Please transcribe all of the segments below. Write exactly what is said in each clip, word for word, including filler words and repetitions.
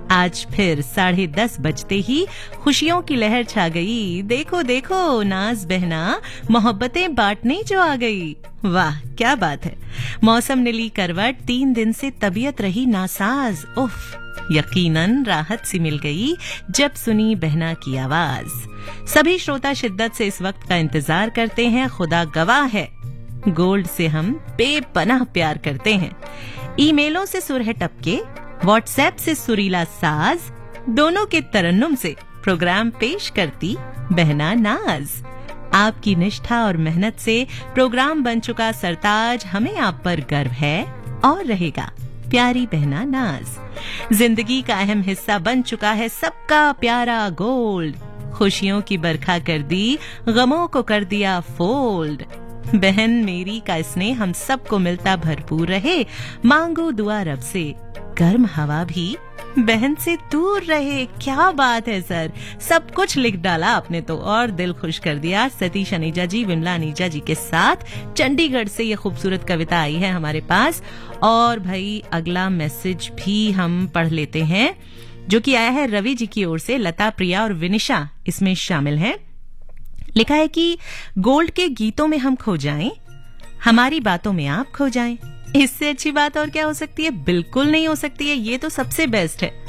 आज फिर साढ़े दस बजते ही खुशियों की लहर छा गई। देखो देखो नाज बहना मोहब्बतें बांटने जो आ गई। वाह क्या बात है। मौसम ने ली करवट, तीन दिन से तबीयत रही नासाज। उफ, यकीनन राहत सी मिल गई जब सुनी बहना की आवाज। सभी श्रोता शिद्दत से इस वक्त का इंतजार करते हैं। खुदा गवाह है, गोल्ड से हम बेपनाह प्यार करते हैं। ईमेलों से सुरह टपके, व्हाट्सएप से सुरीला साज, दोनों के तरन्नुम से प्रोग्राम पेश करती बहना नाज। आपकी निष्ठा और मेहनत से प्रोग्राम बन चुका सरताज, हमें आप पर गर्व है और रहेगा। प्यारी बहना नाज जिंदगी का अहम हिस्सा बन चुका है सबका प्यारा गोल्ड। खुशियों की बरखा कर दी, गमों को कर दिया फोल्ड। बहन मेरी का स्नेह हम सबको मिलता भरपूर रहे। मांगो दुआ रब से, गर्म हवा भी बहन से दूर रहे। क्या बात है सर, सब कुछ लिख डाला आपने तो और दिल खुश कर दिया। सतीश अनीजा जी, विमला अनीजा जी के साथ चंडीगढ़ से ये खूबसूरत कविता आई है हमारे पास। और भाई अगला मैसेज भी हम पढ़ लेते हैं जो कि आया है रवि जी की ओर से। लता, प्रिया और विनिशा इसमें शामिल हैं। लिखा है कि गोल्ड के गीतों में हम खो जाएं, हमारी बातों में आप खो जाएं। इससे अच्छी बात और क्या हो सकती है? बिल्कुल नहीं हो सकती है, ये तो सबसे बेस्ट है।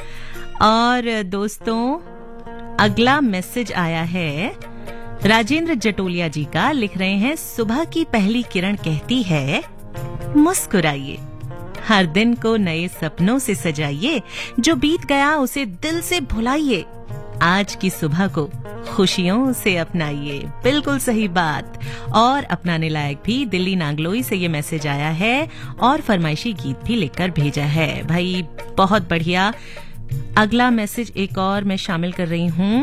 और दोस्तों अगला मैसेज आया है राजेंद्र जटोलिया जी का। लिख रहे हैं, सुबह की पहली किरण कहती है मुस्कुराइए, हर दिन को नए सपनों से सजाइए, जो बीत गया उसे दिल से भुलाइए, आज की सुबह को खुशियों से अपनाइए। बिल्कुल सही बात। और अपनाने लायक भी दिल्ली नांगलोई से ये मैसेज आया है और फरमाइशी गीत भी लेकर भेजा है। भाई बहुत बढ़िया। अगला मैसेज एक और मैं शामिल कर रही हूं,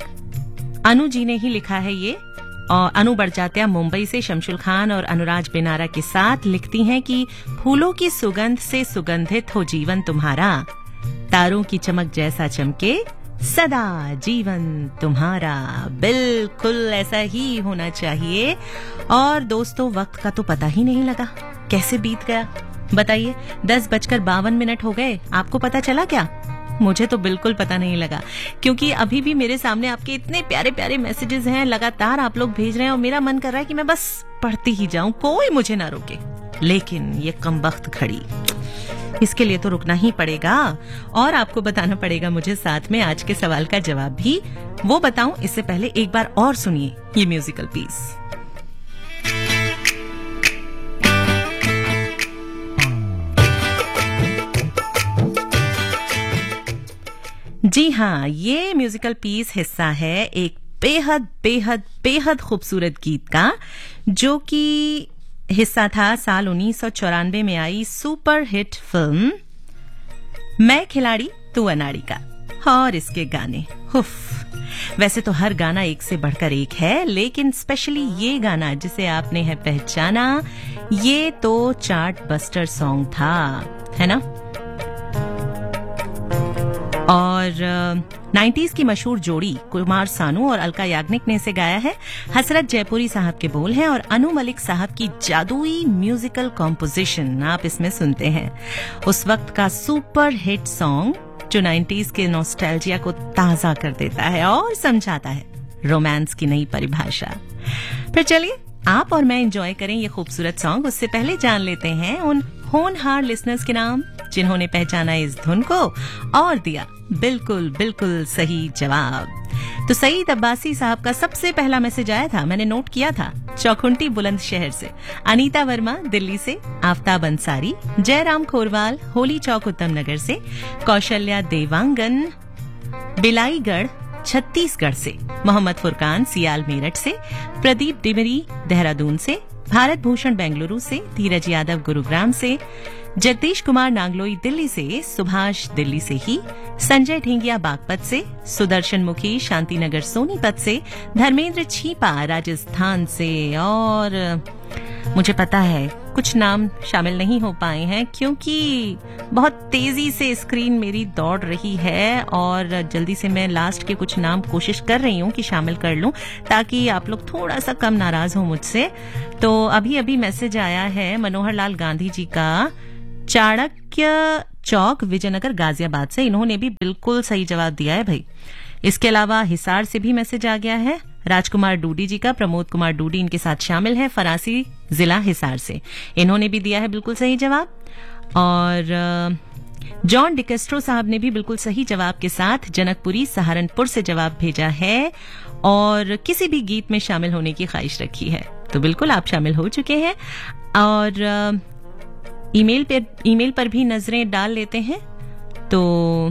अनु जी ने ही लिखा है ये। और अनु बड़जात्या मुंबई से शमशुल खान और अनुराज बेनारा के साथ लिखती हैं कि फूलों की सुगंध से सुगंधित हो जीवन तुम्हारा, तारों की चमक जैसा चमके सदा जीवन तुम्हारा। बिल्कुल ऐसा ही होना चाहिए। और दोस्तों वक्त का तो पता ही नहीं लगा, कैसे बीत गया बताइए। दस बजकर बावन मिनट हो गए, आपको पता चला क्या? मुझे तो बिल्कुल पता नहीं लगा, क्योंकि अभी भी मेरे सामने आपके इतने प्यारे प्यारे मैसेजेस हैं, लगातार आप लोग भेज रहे हैं और मेरा मन कर रहा है कि मैं बस पढ़ती ही जाऊं, कोई मुझे ना रोके। लेकिन ये कमबख्त घड़ी, इसके लिए तो रुकना ही पड़ेगा और आपको बताना पड़ेगा मुझे साथ में आज के सवाल का जवाब भी। वो बताऊं इससे पहले एक बार और सुनिए ये म्यूजिकल पीस। जी हाँ, ये म्यूजिकल पीस हिस्सा है एक बेहद बेहद बेहद खूबसूरत गीत का, जो कि हिस्सा था साल उन्नीस सौ चौरानवे में आई सुपर हिट फिल्म मैं खिलाड़ी तू अनाड़ी का। और इसके गाने, हुफ, वैसे तो हर गाना एक से बढ़कर एक है, लेकिन स्पेशली ये गाना जिसे आपने है पहचाना, ये तो चार्ट बस्टर सॉन्ग था, है ना। और नाइंटीज़ की मशहूर जोड़ी कुमार सानू और अलका याग्निक ने इसे गाया है। हसरत जयपुरी साहब के बोल हैं और अनु मलिक साहब की जादुई म्यूजिकल कॉम्पोजिशन आप इसमें सुनते हैं। उस वक्त का सुपर हिट सॉन्ग जो नाइंटीज़ के नॉस्टैल्जिया को ताजा कर देता है और समझाता है रोमांस की नई परिभाषा। फिर चलिए आप और मैं एंजॉय करें ये खूबसूरत सॉन्ग। उससे पहले जान लेते हैं उन होनहार लिसनर्स के नाम जिन्होंने पहचाना इस धुन को और दिया बिल्कुल बिल्कुल सही जवाब। तो सईद अब्बासी साहब का सबसे पहला मैसेज आया था, मैंने नोट किया था, चौखुंटी बुलंदशहर से। अनीता वर्मा दिल्ली से, आफ्ताब अंसारी, जयराम खोरवाल होली चौक उत्तम नगर से, कौशल्या देवांगन बिलाईगढ़ छत्तीसगढ़ से, मोहम्मद फुरकान सियाल मेरठ से, प्रदीप डिमरी देहरादून से, भारत भूषण बेंगलुरु से, धीरज यादव गुरुग्राम से, जगदीश कुमार नांगलोई दिल्ली से, सुभाष दिल्ली से ही, संजय ढींगिया बागपत से, सुदर्शन मुखी शांतिनगर सोनीपत से, धर्मेंद्र छीपा राजस्थान से। और मुझे पता है कुछ नाम शामिल नहीं हो पाए हैं क्योंकि बहुत तेजी से स्क्रीन मेरी दौड़ रही है और जल्दी से मैं लास्ट के कुछ नाम कोशिश कर रही हूँ कि शामिल कर लूं ताकि आप लोग थोड़ा सा कम नाराज हो मुझसे। तो अभी अभी मैसेज आया है मनोहर लाल गांधी जी का, चाणक्य चौक, विजयनगर, गाजियाबाद से। इन्होंने भी बिल्कुल सही जवाब दिया है भाई। इसके अलावा हिसार से भी मैसेज आ गया है राजकुमार डूडी जी का। प्रमोद कुमार डूडी इनके साथ शामिल है, फरासी जिला हिसार से। इन्होंने भी दिया है बिल्कुल सही जवाब। और जॉन डिकेस्ट्रो साहब ने भी बिल्कुल सही जवाब के साथ जनकपुरी सहारनपुर से जवाब भेजा है और किसी भी गीत में शामिल होने की ख्वाहिश रखी है। तो बिल्कुल आप शामिल हो चुके हैं। और ईमेल पे ईमेल पर भी नजरें डाल लेते हैं। तो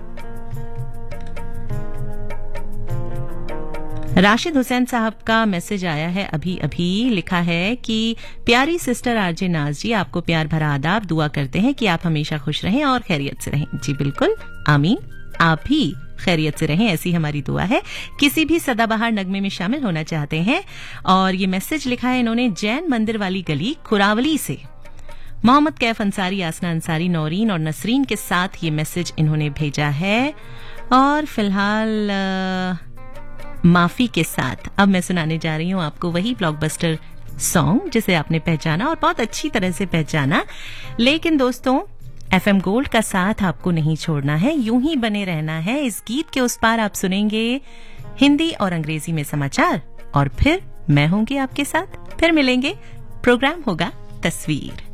राशिद हुसैन साहब का मैसेज आया है अभी अभी। लिखा है कि प्यारी सिस्टर आरजे नाज जी, आपको प्यार भरा आदाब। दुआ करते हैं कि आप हमेशा खुश रहें और खैरियत से रहें। जी बिल्कुल, आमीन। आप भी खैरियत से रहें, ऐसी हमारी दुआ है। किसी भी सदाबहार नगमे में शामिल होना चाहते हैं? और ये मैसेज लिखा है इन्होंने जैन मंदिर वाली गली कुरावली से। मोहम्मद कैफ अंसारी, आसना अंसारी, नौरीन और नसरीन के साथ ये मैसेज इन्होंने भेजा है। और फिलहाल माफी के साथ अब मैं सुनाने जा रही हूं आपको वही ब्लॉकबस्टर सॉन्ग जिसे आपने पहचाना और बहुत अच्छी तरह से पहचाना। लेकिन दोस्तों, एफएम गोल्ड का साथ आपको नहीं छोड़ना है, यूं ही बने रहना है। इस गीत के उस पार आप सुनेंगे हिंदी और अंग्रेजी में समाचार और फिर मैं होंगी आपके साथ। फिर मिलेंगे, प्रोग्राम होगा तस्वीर।